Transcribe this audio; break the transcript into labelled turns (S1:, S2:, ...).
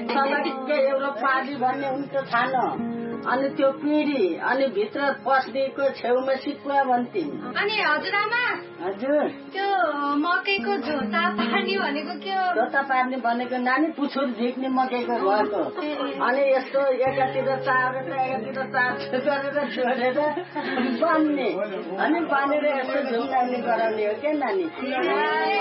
S1: सडककै एउटा पाली भन्ने हुन्छ छानो अनि त्यो पिँढी अनि भित्र पस्नेको छेउमा सिकुवा भन्थिन्।
S2: अनि हजुरआमा
S1: हजुर
S2: त्यो मकैको झोता पार्ने भनेको के हो?
S1: झोता पार्ने भनेको नानी पुछुर झिक्ने मकैको भएको अनि यस्तो एकातिर चार गरेर छोडेर बान्ने अनि बानेर यस्तो झुम्लाउने गराउने हो क्या नानी।